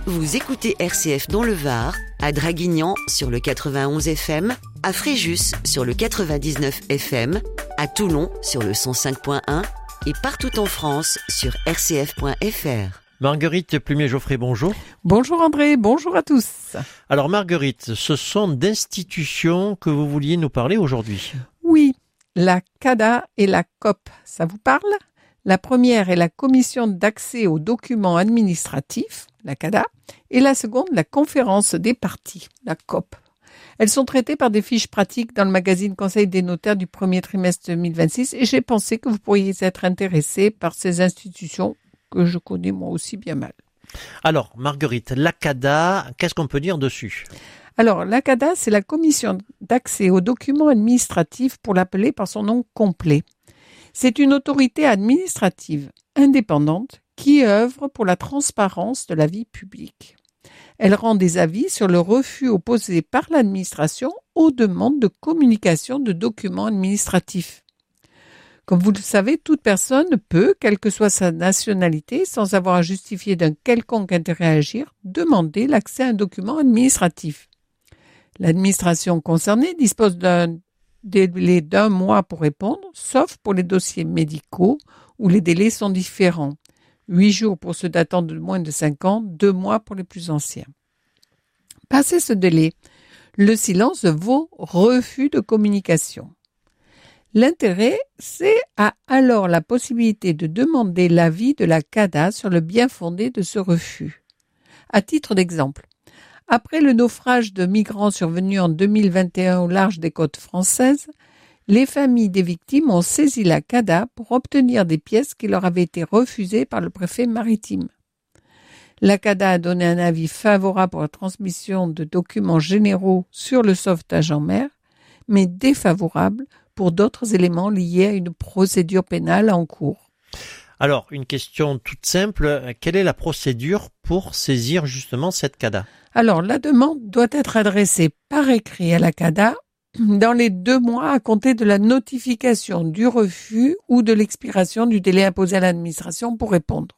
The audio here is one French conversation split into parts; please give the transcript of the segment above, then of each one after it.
Vous écoutez RCF dans le Var, à Draguignan sur le 91 FM, à Fréjus sur le 99 FM, à Toulon sur le 105.1 et partout en France sur rcf.fr. Marguerite Plumier-Geoffrey, bonjour. Bonjour André, bonjour à tous. Alors Marguerite, ce sont d'institutions que vous vouliez nous parler aujourd'hui. Oui, la CADA et la COP, ça vous parle ? La première est la Commission d'accès aux documents administratifs, la CADA, et la seconde, la Conférence des parties, la COP. Elles sont traitées par des fiches pratiques dans le magazine Conseil des notaires du premier trimestre 2026 et j'ai pensé que vous pourriez être intéressé par ces institutions que je connais moi aussi bien mal. Alors Marguerite, la CADA, qu'est-ce qu'on peut dire dessus ? Alors, la CADA, c'est la Commission d'accès aux documents administratifs pour l'appeler par son nom complet. C'est une autorité administrative indépendante qui œuvre pour la transparence de la vie publique. Elle rend des avis sur le refus opposé par l'administration aux demandes de communication de documents administratifs. Comme vous le savez, toute personne peut, quelle que soit sa nationalité, sans avoir à justifier d'un quelconque intérêt à agir, demander l'accès à un document administratif. L'administration concernée dispose d'un délai d'1 mois pour répondre, sauf pour les dossiers médicaux où les délais sont différents. 8 jours pour ceux datant de moins de 5 ans, 2 mois pour les plus anciens. Passé ce délai, le silence vaut refus de communication. L'intérêt, c'est alors la possibilité de demander l'avis de la CADA sur le bien fondé de ce refus. À titre d'exemple, après le naufrage de migrants survenu en 2021 au large des côtes françaises, les familles des victimes ont saisi la CADA pour obtenir des pièces qui leur avaient été refusées par le préfet maritime. La CADA a donné un avis favorable pour la transmission de documents généraux sur le sauvetage en mer, mais défavorable pour d'autres éléments liés à une procédure pénale en cours. Alors, une question toute simple, quelle est la procédure pour saisir justement cette CADA ? Alors, la demande doit être adressée par écrit à la CADA dans les 2 mois à compter de la notification du refus ou de l'expiration du délai imposé à l'administration pour répondre.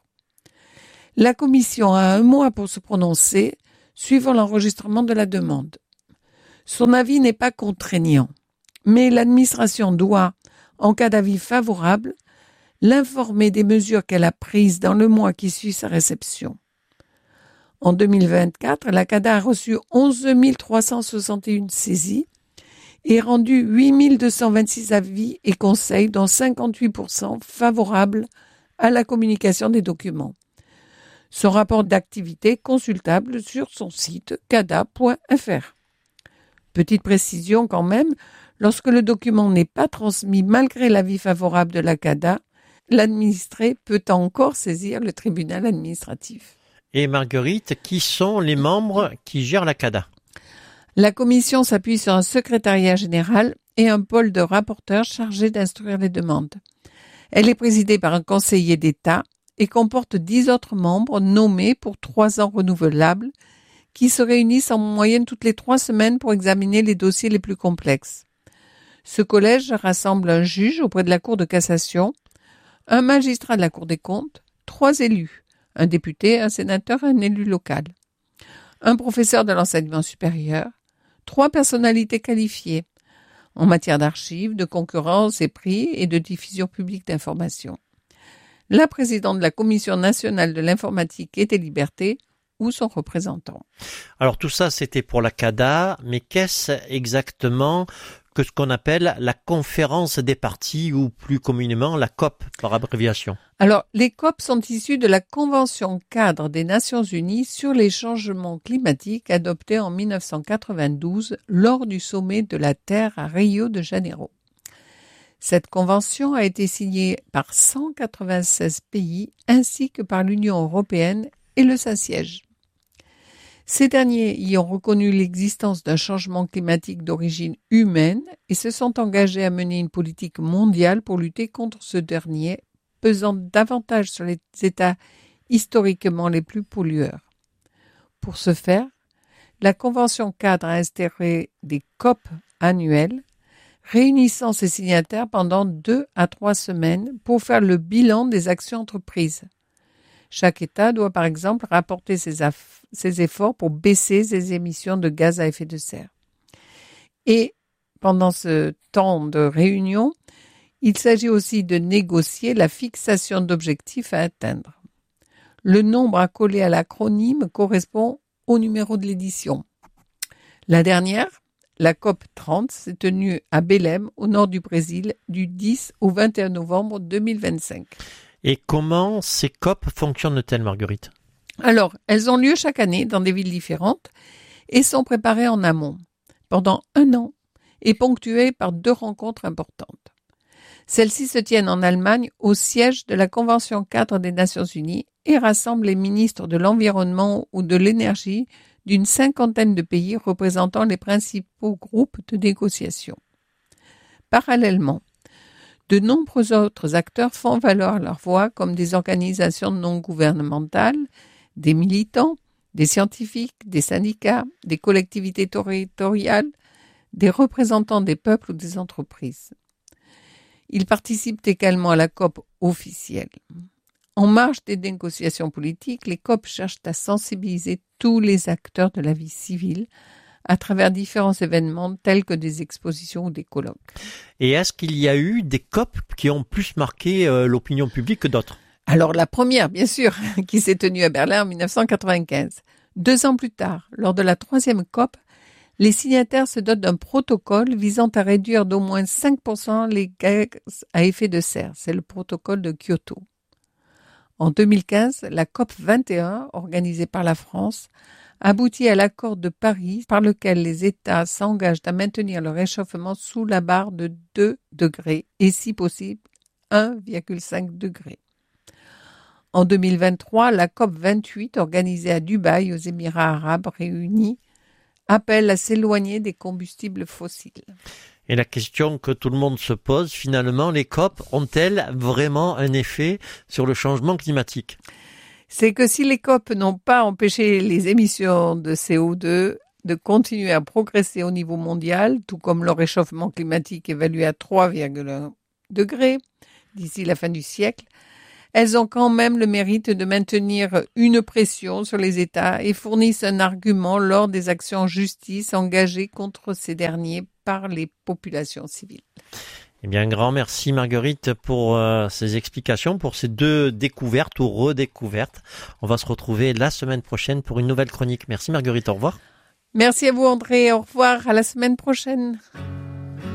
La commission a 1 mois pour se prononcer, suivant l'enregistrement de la demande. Son avis n'est pas contraignant, mais l'administration doit, en cas d'avis favorable, l'informer des mesures qu'elle a prises dans le mois qui suit sa réception. En 2024, la CADA a reçu 11 361 saisies et rendu 8 226 avis et conseils, dont 58% favorables à la communication des documents. Son rapport d'activité est consultable sur son site cada.fr. Petite précision quand même, lorsque le document n'est pas transmis malgré l'avis favorable de la CADA, l'administré peut encore saisir le tribunal administratif. Et Marguerite, qui sont les membres qui gèrent la CADA ? La commission s'appuie sur un secrétariat général et un pôle de rapporteurs chargés d'instruire les demandes. Elle est présidée par un conseiller d'État et comporte 10 autres membres nommés pour 3 ans renouvelables qui se réunissent en moyenne toutes les 3 semaines pour examiner les dossiers les plus complexes. Ce collège rassemble un juge auprès de la Cour de cassation, un magistrat de la Cour des comptes, 3 élus, un député, un sénateur, un élu local, un professeur de l'enseignement supérieur, 3 personnalités qualifiées en matière d'archives, de concurrence et prix et de diffusion publique d'informations, la présidente de la Commission nationale de l'informatique et des libertés ou son représentant. Alors tout ça, c'était pour la CADA, mais qu'est-ce exactement que ce qu'on appelle la conférence des parties ou plus communément la COP par abréviation? Alors, les COP sont issues de la Convention cadre des Nations Unies sur les changements climatiques adoptée en 1992 lors du sommet de la Terre à Rio de Janeiro. Cette convention a été signée par 196 pays ainsi que par l'Union européenne et le Saint-Siège. Ces derniers y ont reconnu l'existence d'un changement climatique d'origine humaine et se sont engagés à mener une politique mondiale pour lutter contre ce dernier, pesant davantage sur les États historiquement les plus pollueurs. Pour ce faire, la Convention cadre a instauré des COP annuelles, réunissant ses signataires pendant 2 à 3 semaines pour faire le bilan des actions entreprises. Chaque État doit par exemple rapporter ses efforts pour baisser ses émissions de gaz à effet de serre. Et pendant ce temps de réunion, il s'agit aussi de négocier la fixation d'objectifs à atteindre. Le nombre accolé à l'acronyme correspond au numéro de l'édition. La dernière, la COP 30, s'est tenue à Belém, au nord du Brésil, du 10 au 21 novembre 2025. Et comment ces COP fonctionnent-elles, Marguerite ? Alors, elles ont lieu chaque année dans des villes différentes et sont préparées en amont, pendant 1 an, et ponctuées par 2 rencontres importantes. Celles-ci se tiennent en Allemagne au siège de la Convention cadre des Nations Unies et rassemblent les ministres de l'Environnement ou de l'Énergie d'une 50aine de pays représentant les principaux groupes de négociation. Parallèlement, de nombreux autres acteurs font valoir leur voix comme des organisations non gouvernementales, des militants, des scientifiques, des syndicats, des collectivités territoriales, des représentants des peuples ou des entreprises. Ils participent également à la COP officielle. En marge des négociations politiques, les COP cherchent à sensibiliser tous les acteurs de la vie civile à travers différents événements tels que des expositions ou des colloques. Et est-ce qu'il y a eu des COP qui ont plus marqué l'opinion publique que d'autres ? Alors la première, bien sûr, qui s'est tenue à Berlin en 1995. 2 ans plus tard, lors de la 3e COP, les signataires se dotent d'un protocole visant à réduire d'au moins 5% les gaz à effet de serre. C'est le protocole de Kyoto. En 2015, la COP 21, organisée par la France, aboutit à l'accord de Paris par lequel les États s'engagent à maintenir le réchauffement sous la barre de 2 degrés et, si possible, 1,5 degré. En 2023, la COP 28, organisée à Dubaï, aux Émirats arabes réunis, appelle à s'éloigner des combustibles fossiles. Et la question que tout le monde se pose, finalement, les COP ont-elles vraiment un effet sur le changement climatique ? C'est que si les COP n'ont pas empêché les émissions de CO2 de continuer à progresser au niveau mondial, tout comme le réchauffement climatique évalué à 3,1 degrés d'ici la fin du siècle, elles ont quand même le mérite de maintenir une pression sur les États et fournissent un argument lors des actions en justice engagées contre ces derniers par les populations civiles. Eh bien, un grand merci Marguerite pour ces explications, pour ces 2 découvertes ou redécouvertes. On va se retrouver la semaine prochaine pour une nouvelle chronique. Merci Marguerite, au revoir. Merci à vous André, au revoir, à la semaine prochaine.